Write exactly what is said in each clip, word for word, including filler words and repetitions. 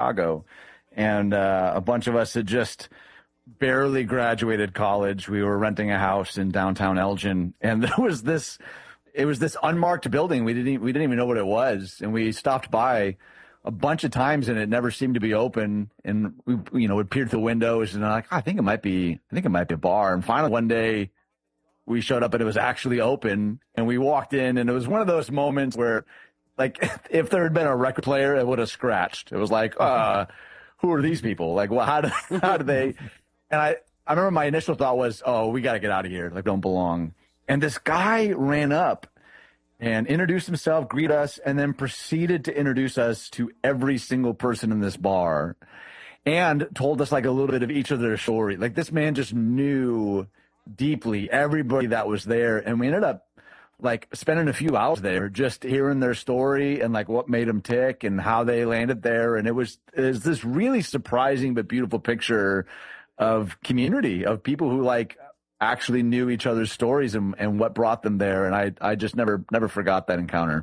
Chicago. And uh, a bunch of us had just barely graduated college. We were renting a house in downtown Elgin, and there was this, it was this unmarked building. We didn't, we didn't even know what it was. And we stopped by a bunch of times and it never seemed to be open. And we, you know, would peer through the windows and I'm like, oh, I think it might be, I think it might be a bar. And finally one day we showed up and it was actually open, and we walked in, and it was one of those moments where, like, if there had been a record player, it would have scratched. It was like, uh, who are these people? Like, well, how do, how do they? And I, I remember my initial thought was, oh, we got to get out of here. Like, don't belong. And this guy ran up and introduced himself, greeted us, and then proceeded to introduce us to every single person in this bar and told us like a little bit of each of their story. Like, this man just knew deeply everybody that was there. And we ended up like spending a few hours there just hearing their story and like what made them tick and how they landed there. And it was, it was this really surprising but beautiful picture of community, of people who like actually knew each other's stories and, and what brought them there. And I, I just never, never forgot that encounter.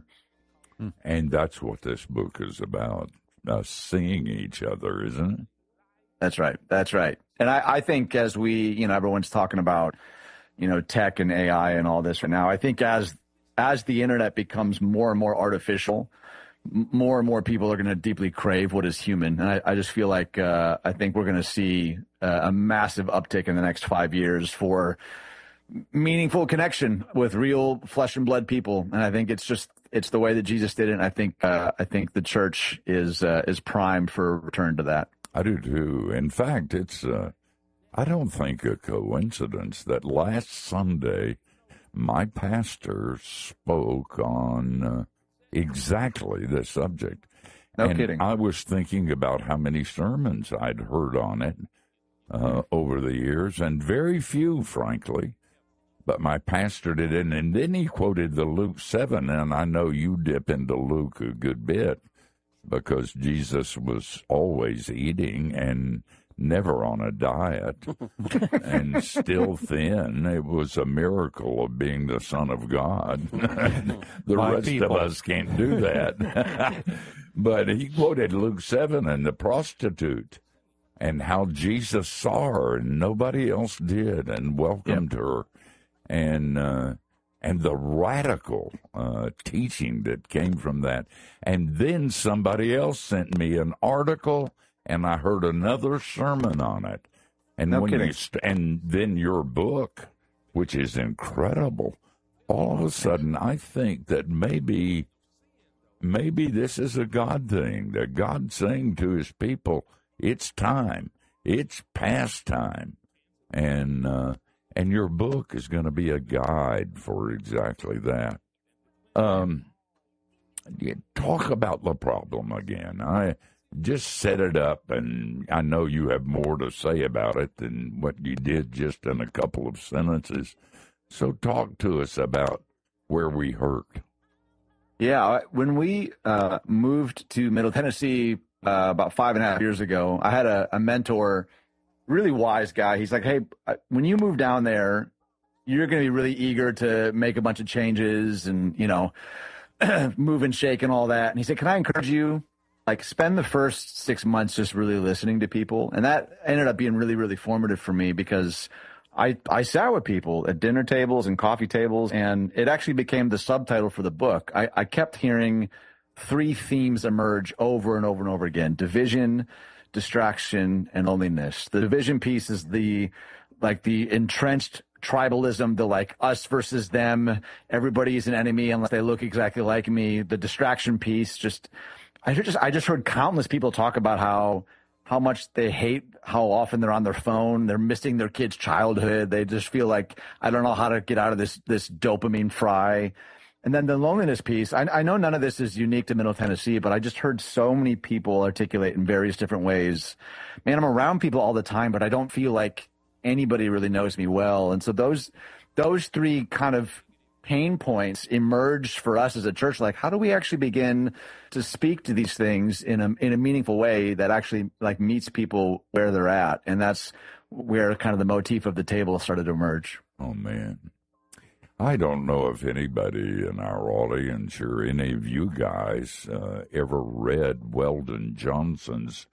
And that's what this book is about, us seeing each other, isn't it? That's right. That's right. And I, I think as we, you know, everyone's talking about, you know, tech and A I and all this right now, I think as as the internet becomes more and more artificial, m- more and more people are going to deeply crave what is human. And I, I just feel like uh, I think we're going to see uh, a massive uptick in the next five years for meaningful connection with real flesh and blood people. And I think it's just it's the way that Jesus did it. And I think uh, I think the church is uh, is primed for a return to that. I do too. In fact, it's. Uh... I don't think a coincidence that last Sunday my pastor spoke on uh, exactly this subject. No and kidding. I was thinking about how many sermons I'd heard on it uh, over the years, and very few, frankly. But my pastor did it, and then he quoted the Luke seven, and I know you dip into Luke a good bit because Jesus was always eating and never on a diet and still thin. It was a miracle of being the Son of God. The My rest people. of us can't do that. But he quoted Luke seven and the prostitute and how Jesus saw her and nobody else did and welcomed yep. her. And, uh, and the radical uh, teaching that came from that. And then somebody else sent me an article and I heard another sermon on it. And no when kidding. You st- and then your book, which is incredible. All of a sudden, I think that maybe, maybe this is a God thing, that God's saying to his people, it's time. It's past time. And, uh, and your book is going to be a guide for exactly that. Um, talk about the problem again. I... Just set it up, and I know you have more to say about it than what you did just in a couple of sentences. So talk to us about where we hurt. Yeah, when we uh, moved to Middle Tennessee uh, about five and a half years ago, I had a, a mentor, really wise guy. He's like, hey, when you move down there, you're going to be really eager to make a bunch of changes and, you know, move and shake and all that. And he said, can I encourage you? Like, spend the first six months just really listening to people. And that ended up being really, really formative for me because I, I sat with people at dinner tables and coffee tables, and it actually became the subtitle for the book. I, I kept hearing three themes emerge over and over and over again: division, distraction, and loneliness. The division piece is the, like, the entrenched tribalism, the like us versus them. Everybody's an enemy unless they look exactly like me. The distraction piece, just... I just I just heard countless people talk about how how much they hate how often they're on their phone. They're missing their kids' childhood. They just feel like, I don't know how to get out of this this dopamine fry. And then the loneliness piece, I, I know none of this is unique to Middle Tennessee, but I just heard so many people articulate in various different ways. Man, I'm around people all the time, but I don't feel like anybody really knows me well. And so those those three kind of pain points emerged for us as a church. Like, how do we actually begin to speak to these things in a in a meaningful way that actually like meets people where they're at? And that's where kind of the motif of the table started to emerge. Oh man, I don't know if anybody in our audience or any of you guys uh, ever read Weldon Johnson's